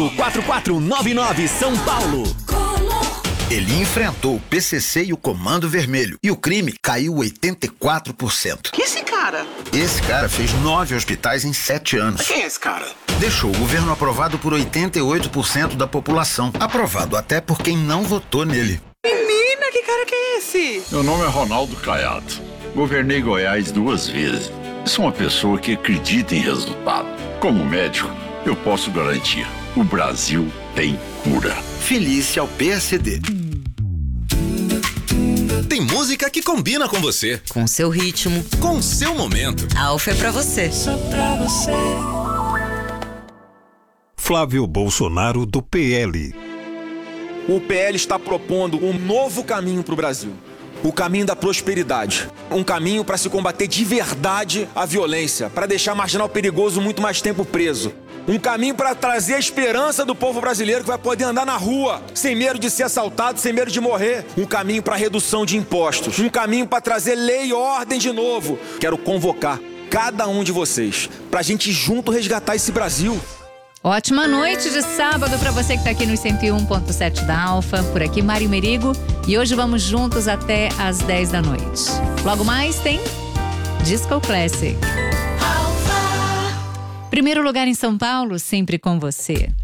4499 São Paulo. Ele enfrentou o PCC e o Comando Vermelho. E o crime caiu 84%. Que esse cara? Esse cara fez 9 hospitais em 7 anos. Quem é esse cara? Deixou o governo aprovado por 88% da população. Aprovado até por quem não votou nele. Menina, que cara que é esse? Meu nome é Ronaldo Caiado. Governei Goiás 2 vezes. Sou uma pessoa que acredita em resultado. Como médico, eu posso garantir: o Brasil tem cura. Filice ao PSD. Tem música que combina com você, com seu ritmo, com o seu momento. A Alfa é pra você. Só pra você. Flávio Bolsonaro, do PL. O PL está propondo um novo caminho para o Brasil. O caminho da prosperidade. Um caminho para se combater de verdade a violência, para deixar marginal perigoso muito mais tempo preso. Um caminho para trazer a esperança do povo brasileiro que vai poder andar na rua, sem medo de ser assaltado, sem medo de morrer. Um caminho para redução de impostos. Um caminho para trazer lei e ordem de novo. Quero convocar cada um de vocês para a gente junto resgatar esse Brasil. Ótima noite de sábado para você que está aqui no 101.7 da Alfa. Por aqui, Mário Merigo. E hoje vamos juntos até às 10 da noite. Logo mais tem Disco Classic. Primeiro lugar em São Paulo, sempre com você.